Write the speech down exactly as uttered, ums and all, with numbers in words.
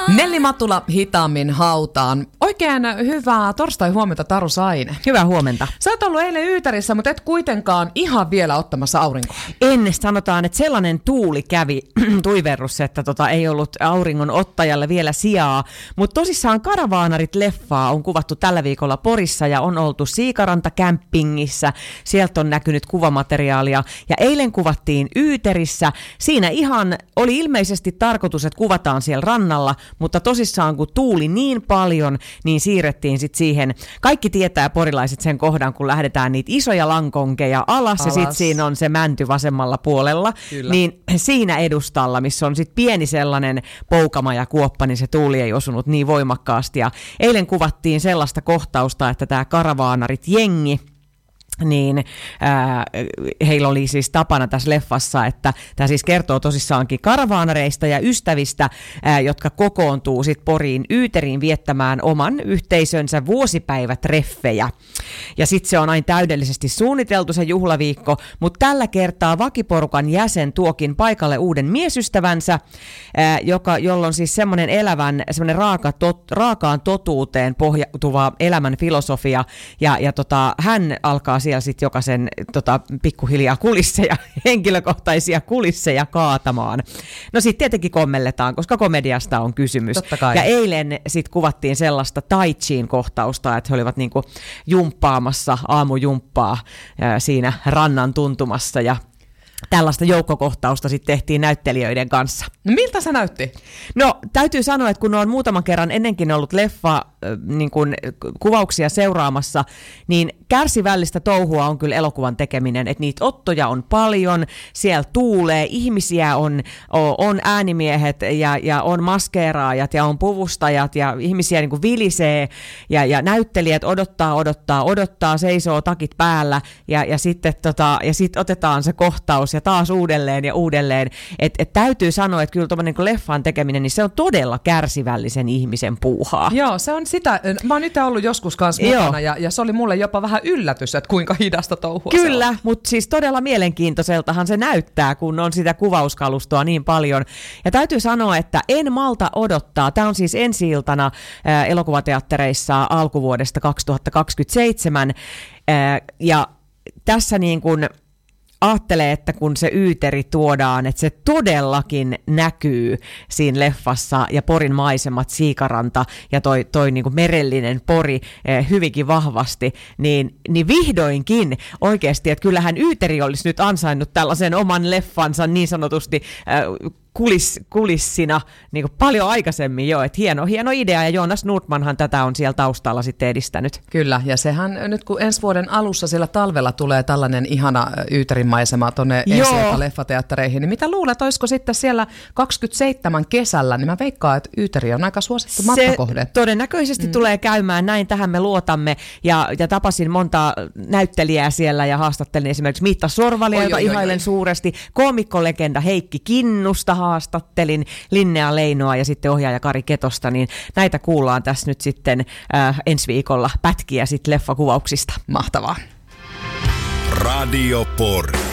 Nelli Matula hitaammin hautaan. Oikein hyvää torstai-huomenta, Taru Saine. Hyvää huomenta. Sä oot ollut eilen Yyterissä, mutta et kuitenkaan ihan vielä ottamassa aurinkoa. En, sanotaan, että sellainen tuuli kävi tuiverrussa, että tota, ei ollut auringon ottajalle vielä sijaa. Mutta tosissaan Karavaanarit-leffaa on kuvattu tällä viikolla Porissa ja on oltu Siikaranta-kämpingissä. Sieltä on näkynyt kuvamateriaalia ja eilen kuvattiin Yyterissä. Siinä ihan oli ilmeisesti tarkoitus, että kuvataan siellä rannalla, mutta tosissaan kun tuuli niin paljon, niin siirrettiin sitten siihen. Kaikki tietää porilaiset sen kohdan, kun lähdetään niitä isoja lankonkeja alas, alas. Ja sitten siinä on se mänty vasemmalla puolella. Kyllä. Niin siinä edustalla, missä on sitten pieni sellainen poukama ja kuoppa, niin se tuuli ei osunut niin voimakkaasti. Ja eilen kuvattiin sellaista kohtausta, että tämä Karavaanarit-jengi, niin äh, heillä oli siis tapana tässä leffassa, että tämä siis kertoo tosissaankin karavaanareista ja ystävistä, äh, jotka kokoontuu sitten Poriin Yyteriin viettämään oman yhteisönsä vuosipäivätreffejä. Ja sitten se on aina täydellisesti suunniteltu se juhlaviikko, mutta tällä kertaa vakiporukan jäsen tuokin paikalle uuden miesystävänsä, äh, joka, jolla on siis semmoinen elävän, semmoinen raaka tot, raakaan totuuteen pohjautuva elämän filosofia, ja, ja tota, hän alkaa siellä sitten jokaisen tota, pikkuhiljaa kulisseja, henkilökohtaisia kulisseja kaatamaan. No sitten tietenkin kommelletaan, koska komediasta on kysymys. Ja eilen sitten kuvattiin sellaista tai chiin kohtausta, että he olivat niinku jumppaamassa aamujumppaa ää, siinä rannan tuntumassa ja tällaista joukkokohtausta sitten tehtiin näyttelijöiden kanssa. No miltä se näytti? No täytyy sanoa, että kun on muutaman kerran ennenkin ollut leffa äh, niin kuin kuvauksia seuraamassa, niin kärsivällistä touhua on kyllä elokuvan tekeminen, että niitä ottoja on paljon, siellä tuulee, ihmisiä on, on äänimiehet ja, ja on maskeeraajat ja on puvustajat ja ihmisiä niin kuin vilisee ja, ja näyttelijät odottaa, odottaa, odottaa, seisoo takit päällä ja, ja sitten tota, ja sit otetaan se kohtaus ja taas uudelleen ja uudelleen. Et, et täytyy sanoa, että kyllä tuommoinen niin leffan tekeminen, niin se on todella kärsivällisen ihmisen puuhaa. Joo, se on sitä. Mä oon nyt ollut joskus kanssa mukana ja, ja se oli mulle jopa vähän yllätys, että kuinka hidasta touhua kyllä, se on. Mutta siis todella mielenkiintoiseltahan se näyttää, kun on sitä kuvauskalustoa niin paljon. Ja täytyy sanoa, että en malta odottaa. Tämä on siis ensi-iltana ää, elokuvateattereissa alkuvuodesta kaksituhattakaksikymmentäseitsemän. Ää, ja tässä niin kuin aattelee, että kun se Yyteri tuodaan, että se todellakin näkyy siinä leffassa ja Porin maisemat, Siikaranta ja toi, toi niin kuin merellinen Pori eh, hyvinkin vahvasti, niin, niin vihdoinkin oikeasti, että kyllähän Yyteri olisi nyt ansainnut tällaisen oman leffansa niin sanotusti eh, kulis, kulissina niin kuin paljon aikaisemmin jo, että hieno, hieno idea ja Jonas Nordmanhan tätä on siellä taustalla sitten edistänyt. Kyllä, ja sehän nyt kun ensi vuoden alussa siellä talvella tulee tällainen ihana Yyterin maisema tuonne ensi leffateattereihin, niin mitä luulet, olisiko sitten siellä kaksikymmentäseitsemän kesällä, niin mä veikkaan, että Yyteri on aika suosittu matkakohde. Se todennäköisesti mm. tulee käymään, näin tähän me luotamme, ja, ja tapasin monta näyttelijää siellä ja haastattelin esimerkiksi Mitta Sorvalia, oi, jota oi, ihailen oi. suuresti, koomikkolegenda Heikki Kinnusta haastattelin, Linnea Leinoa ja sitten ohjaaja Kari Ketosta, niin näitä kuullaan tässä nyt sitten äh, ensi viikolla pätkiä sitten leffakuvauksista. Mahtavaa. Radio Pori.